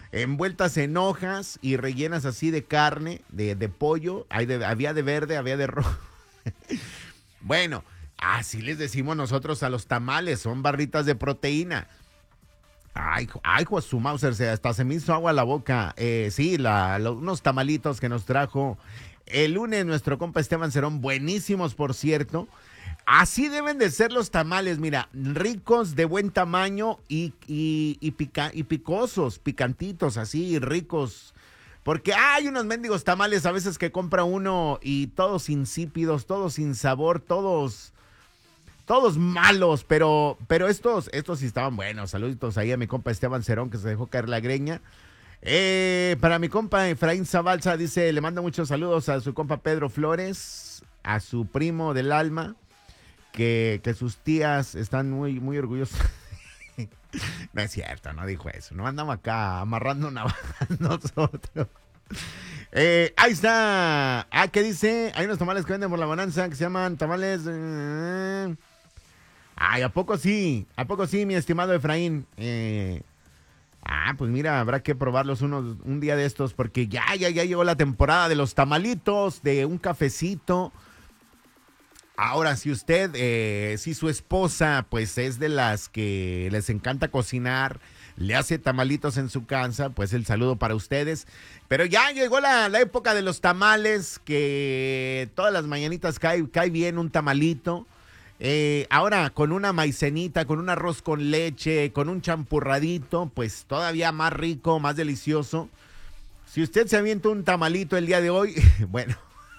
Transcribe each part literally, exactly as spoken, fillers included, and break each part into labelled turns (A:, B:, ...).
A: envueltas en hojas y rellenas así de carne, de, de pollo. Hay de, había de verde, había de rojo. Bueno, así les decimos nosotros a los tamales, son barritas de proteína. Ay, ay, pues su Mauser, se- hasta se me hizo agua la boca. Eh, sí, la, lo- unos tamalitos que nos trajo el lunes nuestro compa Esteban Cerón, buenísimos por cierto. Así deben de ser los tamales, mira, ricos, de buen tamaño y, y, y, pica- y picosos, picantitos, así, ricos. Porque hay unos mendigos tamales a veces que compra uno y todos insípidos, todos sin sabor, todos, todos malos, pero, pero estos, estos sí estaban buenos. Saluditos ahí a mi compa Esteban Cerón que se dejó caer la greña. Eh, para mi compa Efraín Zabalza dice, le manda muchos saludos a su compa Pedro Flores, a su primo del alma. Que, que sus tías están muy, muy orgullosas. No es cierto, no dijo eso. No andamos acá amarrando navajas nosotros. Eh, ahí está. Ah, ¿qué dice? Hay unos tamales que venden por la bonanza que se llaman tamales. eh, Ay, ¿a poco sí? ¿A poco sí, mi estimado Efraín? Eh, ah, pues mira, habrá que probarlos unos, un día de estos porque ya, ya, ya llegó la temporada de los tamalitos, de un cafecito. Ahora, si usted, eh, si su esposa, pues es de las que les encanta cocinar, le hace tamalitos en su casa, pues el saludo para ustedes. Pero ya llegó la, la época de los tamales, que todas las mañanitas cae, cae bien un tamalito. Eh, ahora, con una maicenita, con un arroz con leche, con un champurradito, pues todavía más rico, más delicioso. Si usted se avienta un tamalito el día de hoy, bueno.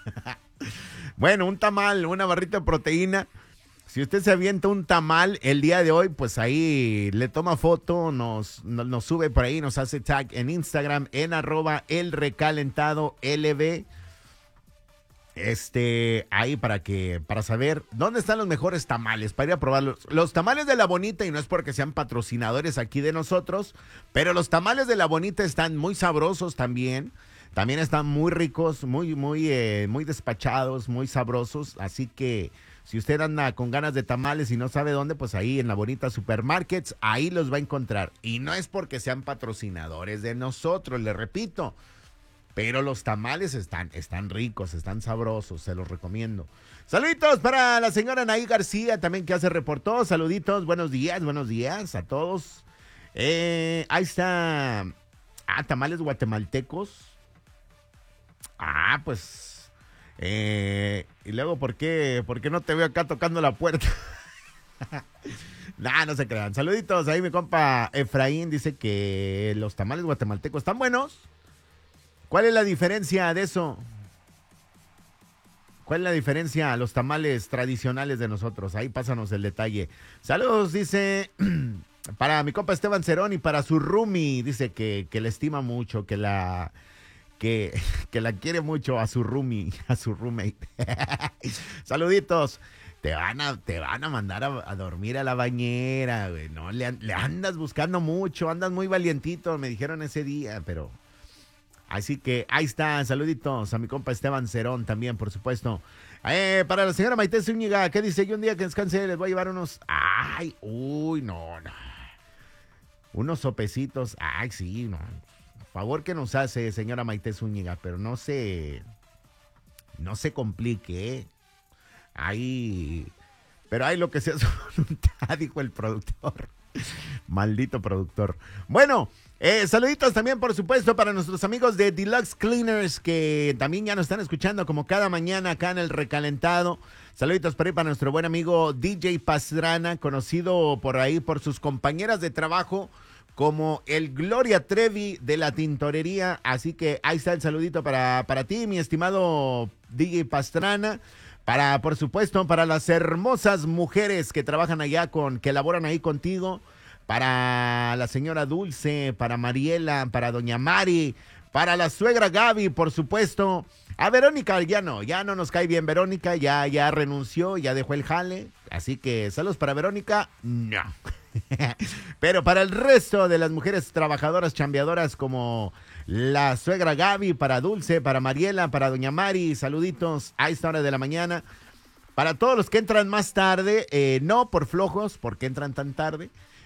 A: Bueno, un tamal, una barrita de proteína. Si usted se avienta un tamal el día de hoy, pues ahí le toma foto, nos, nos, nos sube por ahí, nos hace tag en Instagram, en arroba el recalentado L B. Este, ahí para que, para saber dónde están los mejores tamales, para ir a probarlos. Los tamales de La Bonita, y no es porque sean patrocinadores aquí de nosotros, pero los tamales de La Bonita están muy sabrosos también. También están muy ricos, muy, muy, eh, muy despachados, muy sabrosos. Así que si usted anda con ganas de tamales y no sabe dónde, pues ahí en La Bonita Supermarkets, ahí los va a encontrar. Y no es porque sean patrocinadores de nosotros, le repito. Pero los tamales están, están ricos, están sabrosos, se los recomiendo. Saluditos para la señora Anaí García, también que hace reportó. Saluditos, buenos días, buenos días a todos. Eh, ahí está. Ah, tamales guatemaltecos. Ah, pues. Eh, y luego, ¿por qué, ¿por qué no te veo acá tocando la puerta? Nah, no se crean. Saluditos, ahí mi compa Efraín dice que los tamales guatemaltecos están buenos. ¿Cuál es la diferencia de eso? ¿Cuál es la diferencia a los tamales tradicionales de nosotros? Ahí pásanos el detalle. Saludos, dice, para mi compa Esteban Cerón y para su roomie. Dice que, que la estima mucho, que la, que, que la quiere mucho a su roomie, a su roommate. Saluditos. Te van a, te van a mandar a, a dormir a la bañera, güey. No, le, le andas buscando mucho, andas muy valientito, me dijeron ese día, pero... Así que ahí está, saluditos a mi compa Esteban Cerón también, por supuesto. Eh, para la señora Maite Zúñiga, ¿qué dice? Yo un día que descanse les voy a llevar unos... Ay, uy, no, no. Unos sopecitos. Ay, sí, no. Favor que nos hace, señora Maite Zúñiga, pero no se... No se complique, ¿eh? Ahí... Pero hay lo que sea su voluntad, dijo el productor. Maldito productor. Bueno... Eh, saluditos también, por supuesto, para nuestros amigos de Deluxe Cleaners, que también ya nos están escuchando como cada mañana acá en el recalentado. Saluditos por ahí para nuestro buen amigo D J Pastrana, conocido por ahí por sus compañeras de trabajo como el Gloria Trevi de la tintorería. Así que ahí está el saludito para, para ti, mi estimado D J Pastrana. Para, por supuesto, para las hermosas mujeres que trabajan allá con, que laboran ahí contigo. Para la señora Dulce, para Mariela, para doña Mari, para la suegra Gaby, por supuesto. A Verónica ya no, ya no nos cae bien Verónica, ya, ya renunció, ya dejó el jale. Así que saludos para Verónica, no. Pero para el resto de las mujeres trabajadoras, chambeadoras como la suegra Gaby, para Dulce, para Mariela, para doña Mari, saluditos a esta hora de la mañana. Para todos los que entran más tarde, eh, no por flojos, porque entran tan tarde.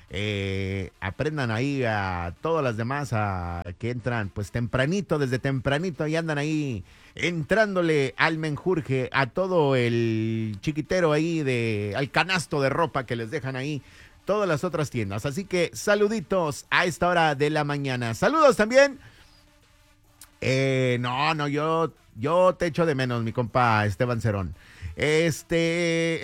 A: Eh, aprendan ahí a todas las demás a que entran pues tempranito, desde tempranito y andan ahí entrándole al menjurje, a todo el chiquitero ahí de, al canasto de ropa que les dejan ahí todas las otras tiendas. Así que saluditos a esta hora de la mañana. Saludos también. Eh, no, no, yo, yo te echo de menos, mi compa Esteban Cerón. Este...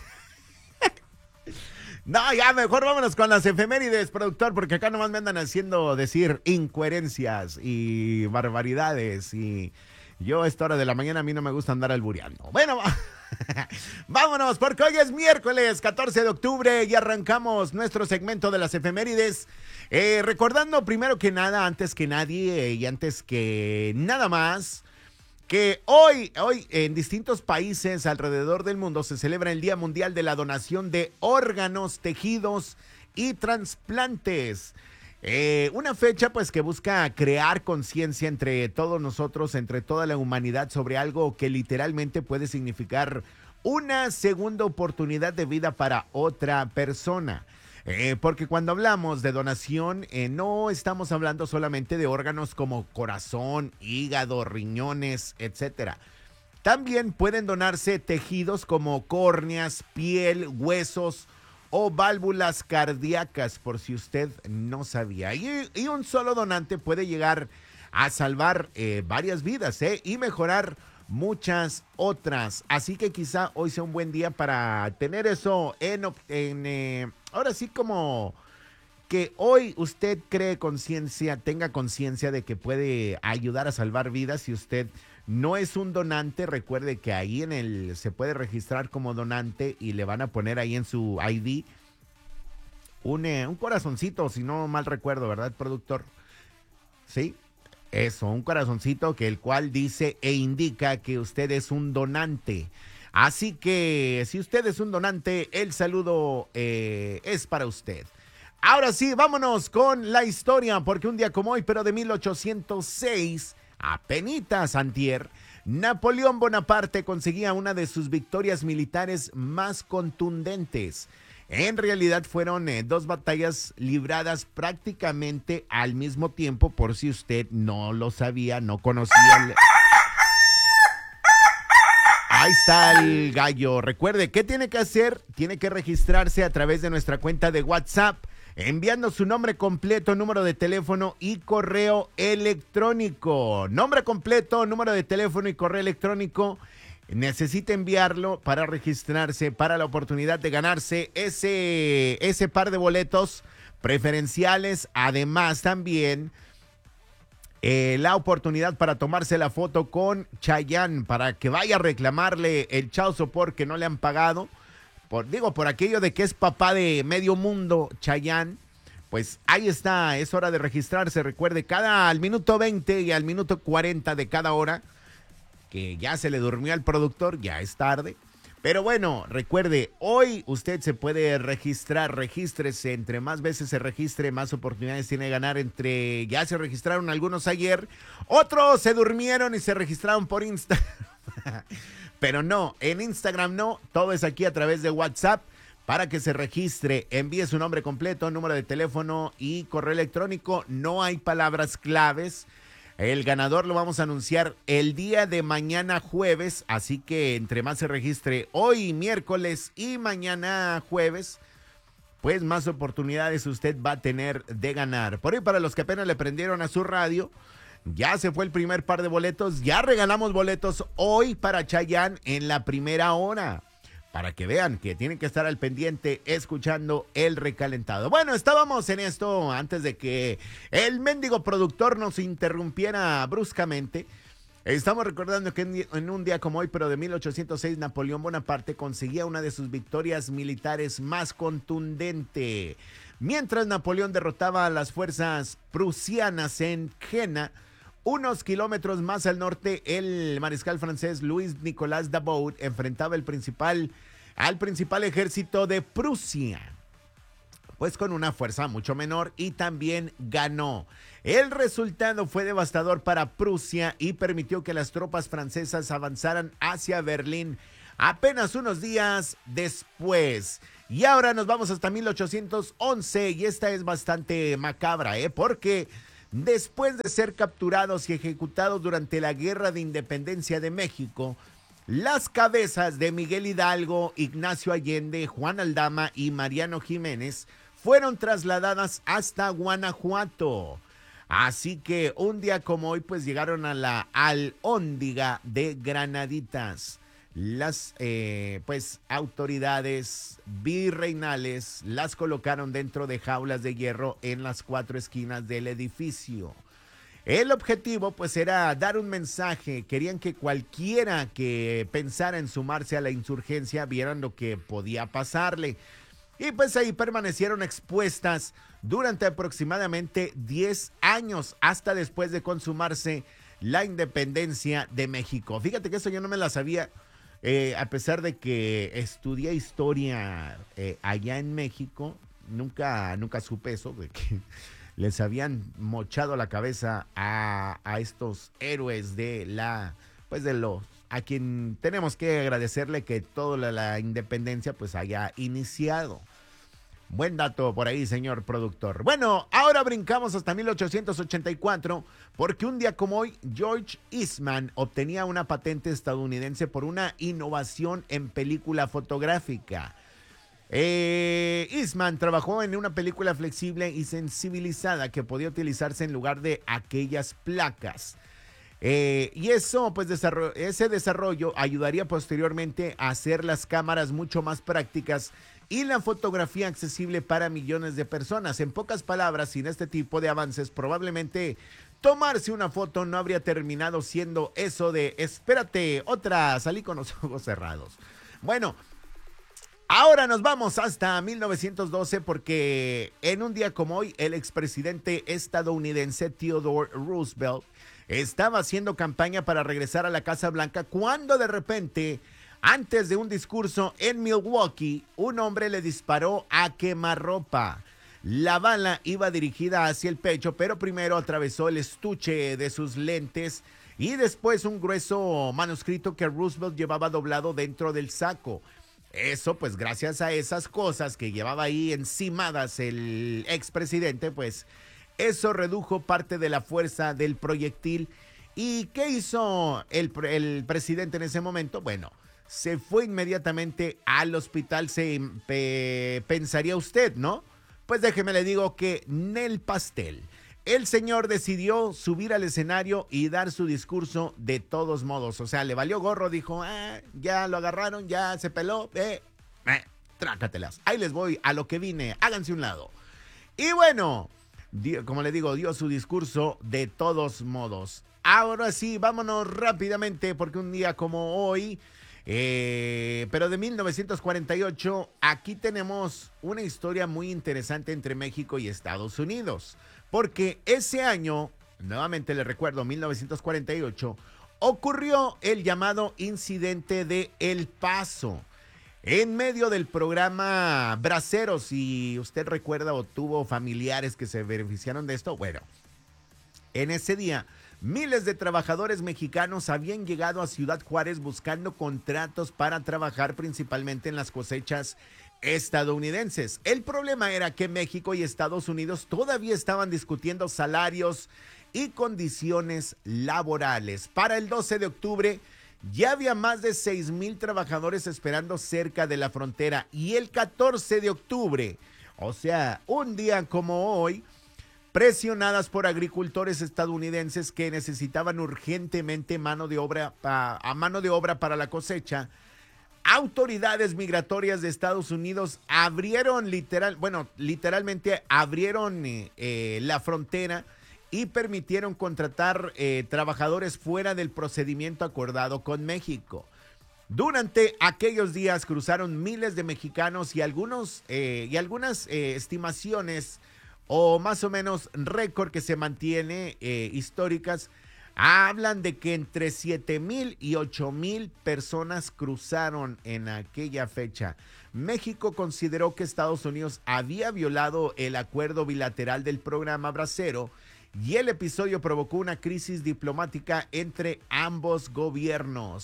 A: No, ya mejor vámonos con las efemérides, productor, porque acá nomás me andan haciendo decir incoherencias y barbaridades y yo a esta hora de la mañana a mí no me gusta andar albureando. Bueno, vámonos, porque hoy es miércoles catorce de octubre y arrancamos nuestro segmento de las efemérides. Eh, recordando primero que nada, antes que nadie eh, y antes que nada más, que hoy, hoy en distintos países alrededor del mundo se celebra el Día Mundial de la Donación de Órganos, Tejidos y Trasplantes. Eh, una fecha pues que busca crear conciencia entre todos nosotros, entre toda la humanidad sobre algo que literalmente puede significar una segunda oportunidad de vida para otra persona. Eh, porque cuando hablamos de donación, eh, no estamos hablando solamente de órganos como corazón, hígado, riñones, etcétera. También pueden donarse tejidos como córneas, piel, huesos o válvulas cardíacas, por si usted no sabía. Y, y un solo donante puede llegar a salvar eh, varias vidas eh, y mejorar muchas otras. Así que quizá hoy sea un buen día para tener eso en... en eh, ahora sí, como que hoy usted cree conciencia, tenga conciencia de que puede ayudar a salvar vidas. Si usted no es un donante, recuerde que ahí en el se puede registrar como donante y le van a poner ahí en su I D un, eh, un corazoncito, si no mal recuerdo, ¿verdad, productor? Sí, eso, un corazoncito que el cual dice e indica que usted es un donante. Así que si usted es un donante, el saludo eh, es para usted. Ahora sí, vámonos con la historia, porque un día como hoy, pero de mil ochocientos seis, apenitas antier, Napoleón Bonaparte conseguía una de sus victorias militares más contundentes. En realidad fueron eh, dos batallas libradas prácticamente al mismo tiempo, por si usted no lo sabía, no conocía el... Ahí está el gallo. Recuerde, ¿qué tiene que hacer? Tiene que registrarse a través de nuestra cuenta de WhatsApp, enviando su nombre completo, número de teléfono y correo electrónico. Nombre completo, número de teléfono y correo electrónico. Necesita enviarlo para registrarse para la oportunidad de ganarse ese, ese par de boletos preferenciales. Además, también... Eh, la oportunidad para tomarse la foto con Chayanne, para que vaya a reclamarle el chao sopor que no le han pagado, por, digo, por aquello de que es papá de medio mundo, Chayanne. Pues ahí está, es hora de registrarse. Recuerde, cada al minuto veinte y al minuto cuarenta de cada hora, que ya se le durmió al productor, ya es tarde. Pero bueno, recuerde, hoy usted se puede registrar, regístrese, entre más veces se registre, más oportunidades tiene de ganar. Entre, ya se registraron algunos ayer, otros se durmieron y se registraron por Instagram. Pero no, en Instagram no, todo es aquí a través de WhatsApp. Para que se registre, envíe su nombre completo, número de teléfono y correo electrónico. No hay palabras claves. El ganador lo vamos a anunciar el día de mañana jueves, así que entre más se registre hoy miércoles y mañana jueves, pues más oportunidades usted va a tener de ganar. Por ahí, para los que apenas le prendieron a su radio, ya se fue el primer par de boletos, ya regalamos boletos hoy para Chayanne en la primera hora. Para que vean que tienen que estar al pendiente escuchando el recalentado. Bueno, estábamos en esto antes de que el mendigo productor nos interrumpiera bruscamente. Estamos recordando que en, en un día como hoy, pero de mil ochocientos seis, Napoleón Bonaparte conseguía una de sus victorias militares más contundente. Mientras Napoleón derrotaba a las fuerzas prusianas en Jena, unos kilómetros más al norte, el mariscal francés Louis Nicolas Davout enfrentaba el principal, al principal ejército de Prusia, pues con una fuerza mucho menor, y también ganó. El resultado fue devastador para Prusia y permitió que las tropas francesas avanzaran hacia Berlín, apenas unos días después. Y ahora nos vamos hasta mil ochocientos once y esta es bastante macabra, ¿eh? Porque después de ser capturados y ejecutados durante la Guerra de Independencia de México, las cabezas de Miguel Hidalgo, Ignacio Allende, Juan Aldama y Mariano Jiménez fueron trasladadas hasta Guanajuato. Así que un día como hoy, pues llegaron a la Alhóndiga de Granaditas. Las eh, pues autoridades virreinales las colocaron dentro de jaulas de hierro en las cuatro esquinas del edificio. El objetivo pues era dar un mensaje, querían que cualquiera que pensara en sumarse a la insurgencia vieran lo que podía pasarle. Y pues ahí permanecieron expuestas durante aproximadamente diez años hasta después de consumarse la independencia de México. Fíjate que eso yo no me la sabía. Eh, a pesar de que estudié historia eh, allá en México, nunca, nunca supe eso, de que les habían mochado la cabeza a, a estos héroes de la, pues de los, a quien tenemos que agradecerle que toda la, la independencia pues haya iniciado. Buen dato por ahí, señor productor. Bueno, ahora brincamos hasta mil ochocientos ochenta y cuatro, porque un día como hoy, George Eastman obtenía una patente estadounidense por una innovación en película fotográfica. Eh, Eastman trabajó en una película flexible y sensibilizada que podía utilizarse en lugar de aquellas placas. Eh, y eso, pues, desarrollo, ese desarrollo ayudaría posteriormente a hacer las cámaras mucho más prácticas y la fotografía accesible para millones de personas. En pocas palabras, sin este tipo de avances, probablemente tomarse una foto no habría terminado siendo eso de espérate, otra, salí con los ojos cerrados. Bueno, ahora nos vamos hasta mil novecientos doce porque en un día como hoy, el expresidente estadounidense Theodore Roosevelt estaba haciendo campaña para regresar a la Casa Blanca cuando de repente, antes de un discurso en Milwaukee, un hombre le disparó a quemarropa. La bala iba dirigida hacia el pecho, pero primero atravesó el estuche de sus lentes y después un grueso manuscrito que Roosevelt llevaba doblado dentro del saco. Eso, pues gracias a esas cosas que llevaba ahí encimadas el expresidente, pues eso redujo parte de la fuerza del proyectil. ¿Y qué hizo el, el presidente en ese momento? Bueno, se fue inmediatamente al hospital, se pe, pensaría usted, ¿no? Pues déjeme le digo que Nel Pastel. El señor decidió subir al escenario y dar su discurso de todos modos. O sea, le valió gorro, dijo, ah, ya lo agarraron, ya se peló, eh, eh, trácatelas. Ahí les voy a lo que vine, háganse un lado. Y bueno, como le digo, dio su discurso de todos modos. Ahora sí, vámonos rápidamente porque un día como hoy, eh, pero de mil novecientos cuarenta y ocho, aquí tenemos una historia muy interesante entre México y Estados Unidos. Porque ese año, nuevamente le recuerdo, mil novecientos cuarenta y ocho, ocurrió el llamado incidente de El Paso. En medio del programa Braceros, si usted recuerda o tuvo familiares que se beneficiaron de esto, bueno, en ese día miles de trabajadores mexicanos habían llegado a Ciudad Juárez buscando contratos para trabajar principalmente en las cosechas estadounidenses. El problema era que México y Estados Unidos todavía estaban discutiendo salarios y condiciones laborales. Para el doce de octubre ya había más de seis mil trabajadores esperando cerca de la frontera y el catorce de octubre, o sea, un día como hoy, presionadas por agricultores estadounidenses que necesitaban urgentemente mano de obra a, a mano de obra para la cosecha, autoridades migratorias de Estados Unidos abrieron literal, bueno, literalmente abrieron eh, eh, la frontera y permitieron contratar eh, trabajadores fuera del procedimiento acordado con México. Durante aquellos días cruzaron miles de mexicanos y algunos eh, y algunas eh, estimaciones o más o menos récord que se mantiene eh, históricas hablan de que entre siete mil y ocho mil personas cruzaron en aquella fecha. México consideró que Estados Unidos había violado el acuerdo bilateral del programa Bracero y el episodio provocó una crisis diplomática entre ambos gobiernos.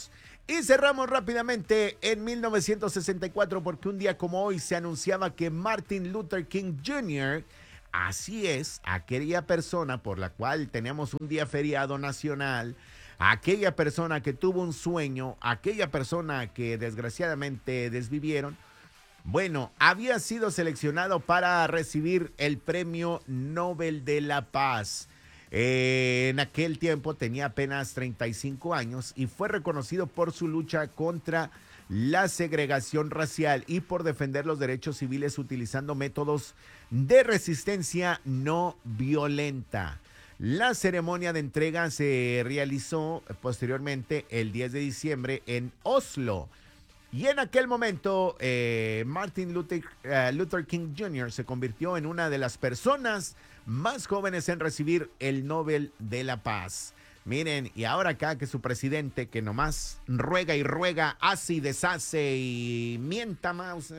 A: Y cerramos rápidamente en mil novecientos sesenta y cuatro porque un día como hoy se anunciaba que Martin Luther King junior, así es, aquella persona por la cual teníamos un día feriado nacional, aquella persona que tuvo un sueño, aquella persona que desgraciadamente desvivieron, bueno, había sido seleccionado para recibir el Premio Nobel de la Paz. Eh, en aquel tiempo tenía apenas treinta y cinco años y fue reconocido por su lucha contra la segregación racial y por defender los derechos civiles utilizando métodos de resistencia no violenta. La ceremonia de entrega se realizó posteriormente el diez de diciembre en Oslo. Y en aquel momento, eh, Martin Luther, uh, Luther King junior se convirtió en una de las personas más jóvenes en recibir el Nobel de la Paz. Miren, y ahora acá que su presidente, que nomás ruega y ruega, hace y deshace y mienta más,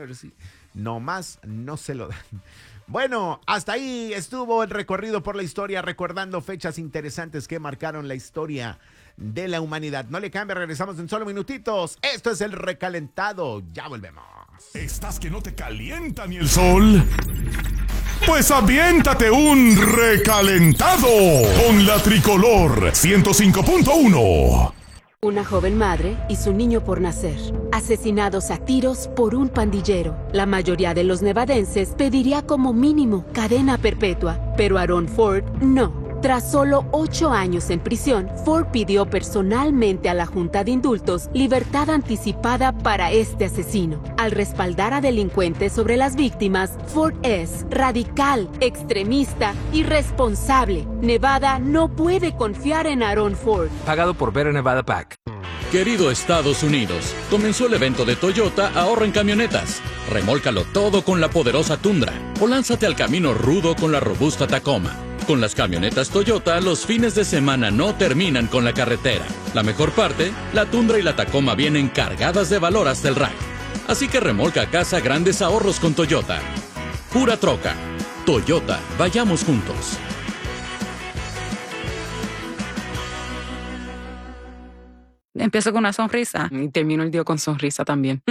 A: nomás no se lo dan. Bueno, hasta ahí estuvo el recorrido por la historia, recordando fechas interesantes que marcaron la historia de la humanidad. No le cambie, regresamos en solo minutitos. Esto es El Recalentado, ya volvemos.
B: ¿Estás que no te calienta ni el sol? Pues aviéntate un recalentado con la Tricolor ciento cinco punto uno.
C: Una joven madre y su niño por nacer, asesinados a tiros por un pandillero. La mayoría de los nevadenses pediría como mínimo cadena perpetua, pero Aaron Ford no. Tras solo ocho años en prisión, Ford pidió personalmente a la Junta de Indultos libertad anticipada para este asesino. Al respaldar a delincuentes sobre las víctimas, Ford es radical, extremista y responsable. Nevada no puede confiar en Aaron Ford.
D: Pagado por Better Nevada Pack.
E: Querido Estados Unidos, comenzó el evento de Toyota Ahorra en Camionetas. Remólcalo todo con la poderosa Tundra o lánzate al camino rudo con la robusta Tacoma. Con las camionetas Toyota, los fines de semana no terminan con la carretera. La mejor parte, la Tundra y la Tacoma vienen cargadas de valor hasta el rack. Así que remolca a casa grandes ahorros con Toyota. Pura troca. Toyota, vayamos juntos.
F: Empiezo con una sonrisa
G: y termino el día con sonrisa también.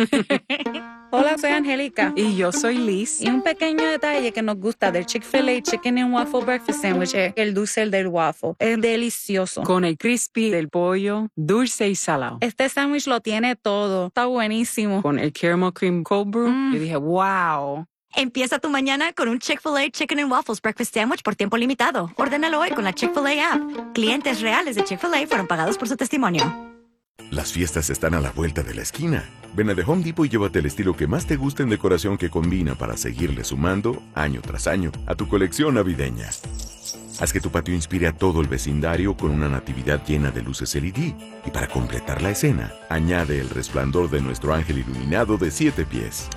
F: Hola, soy Angélica.
G: Y yo soy Liz.
F: Y un pequeño detalle que nos gusta del Chick-fil-A Chicken and Waffle Breakfast Sandwich es el dulce del waffle. Es delicioso.
G: Con el crispy del pollo, dulce y salado.
F: Este sándwich lo tiene todo. Está buenísimo.
G: Con el caramel cream cold brew,
F: Mm.
G: yo dije, wow.
H: Empieza tu mañana con un Chick-fil-A Chicken and Waffles Breakfast Sandwich por tiempo limitado. Ordénalo hoy con la Chick-fil-A app. Clientes reales de Chick-fil-A fueron pagados por su testimonio.
I: Las fiestas están a la vuelta de la esquina. Ven a The Home Depot y llévate el estilo que más te guste en decoración que combina para seguirle sumando, año tras año, a tu colección navideña. Haz que tu patio inspire a todo el vecindario con una natividad llena de luces L E D. Y para completar la escena, añade el resplandor de nuestro ángel iluminado de siete pies.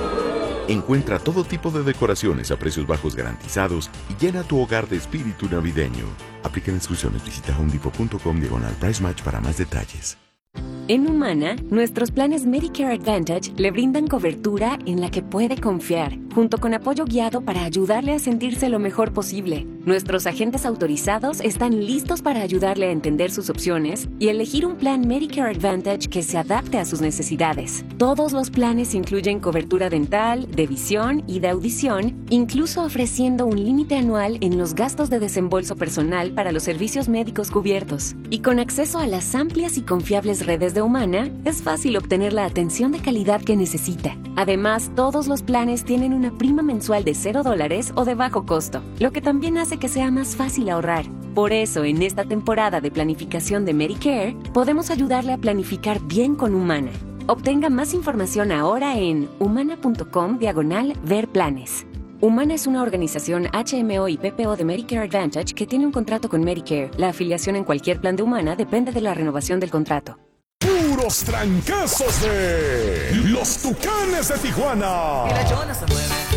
I: Encuentra todo tipo de decoraciones a precios bajos garantizados y llena tu hogar de espíritu navideño. Aplican exclusiones. Visita homedepot.com diagonal price match para más detalles.
J: En Humana, nuestros planes Medicare Advantage le brindan cobertura en la que puede confiar, junto con apoyo guiado para ayudarle a sentirse lo mejor posible. Nuestros agentes autorizados están listos para ayudarle a entender sus opciones y elegir un plan Medicare Advantage que se adapte a sus necesidades. Todos los planes incluyen cobertura dental, de visión y de audición, incluso ofreciendo un límite anual en los gastos de desembolso personal para los servicios médicos cubiertos. Y con acceso a las amplias y confiables redes de Humana, es fácil obtener la atención de calidad que necesita. Además, todos los planes tienen una prima mensual de cero dólares o de bajo costo, lo que también hace que sea más fácil ahorrar. Por eso, en esta temporada de planificación de Medicare, podemos ayudarle a planificar bien con Humana. Obtenga más información ahora en humana.com diagonal ver planes. Humana es una organización H M O y P P O de Medicare Advantage que tiene un contrato con Medicare. La afiliación en cualquier plan de Humana depende de la renovación del contrato.
B: Puros trancazos de los Tucanes de Tijuana.
K: Y la chona se mueve.